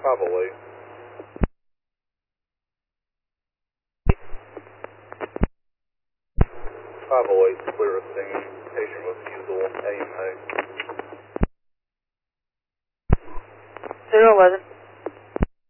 508. 508, clear of scene. Patient refusal, AMA. 011.